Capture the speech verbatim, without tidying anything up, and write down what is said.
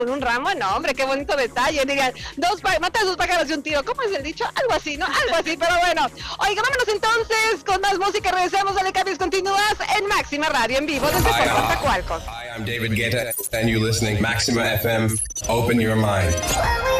con un ramo, no, hombre, qué bonito detalle. Digan, dos pá- matas dos pájaros de un tiro. ¿Cómo es el dicho? Algo así, ¿no? Algo así, pero bueno. Oiga, vámonos entonces con más música. Regresamos a Le Cambios Continúas en Máxima Radio en vivo desde Hi, Puerto uh, Coatzacoalcos. hi, I'm David Guetta, and you're listening Maxima F M. Open your mind.